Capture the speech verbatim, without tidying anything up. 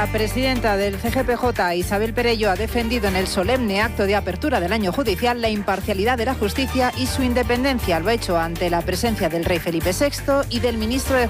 La presidenta del C G P J, Isabel Perello, ha defendido en el solemne acto de apertura del año judicial la imparcialidad de la justicia y su independencia. Lo ha hecho ante la presencia del rey Felipe sexto y del ministro de